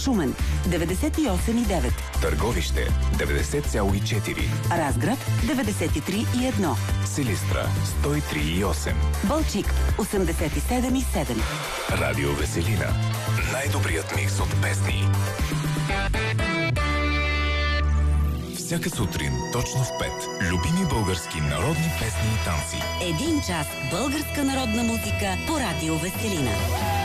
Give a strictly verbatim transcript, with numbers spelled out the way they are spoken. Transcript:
Шумен деветдесет и осем и девет, Търговище деветдесет цяло и четири, Разград деветдесет и три и едно, Силистра сто и три и осем, Балчик осемдесет и седем и седем. Радио Веселина. Най-добрият микс от песни. Всяка сутрин, точно в пет, любими български народни песни и танци. Един час българска народна музика по Радио Веселина.